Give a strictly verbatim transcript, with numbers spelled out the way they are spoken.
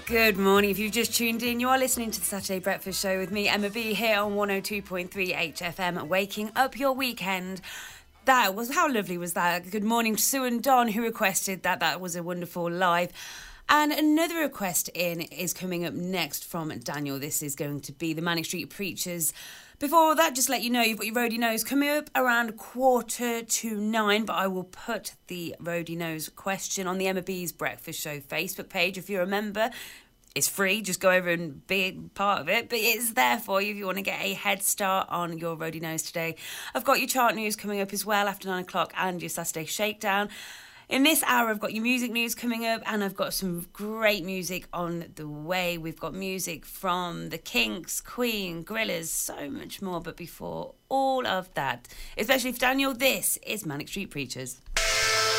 Good morning. If you've just tuned in, you are listening to the Saturday Breakfast Show with me, Emma B, here on one oh two point three H F M, waking up your weekend. That was, how lovely was that? Good morning to Sue and Don, who requested that. That was a wonderful live. And another request in is coming up next from Daniel. This is going to be the Manic Street Preachers. Before that, just let you know, you've got your Roadie Nose coming up around quarter to nine, but I will put the Roadie Nose question on the Emma B's Breakfast Show Facebook page. If you're a member, it's free. Just go over and be part of it. But it's there for you if you want to get a head start on your Roadie Nose today. I've got your chart news coming up as well after nine o'clock and your Saturday Shakedown. In this hour, I've got your music news coming up, and I've got some great music on the way. We've got music from The Kinks, Queen, Gorillaz, so much more. But before all of that, especially for Daniel, this is Manic Street Preachers.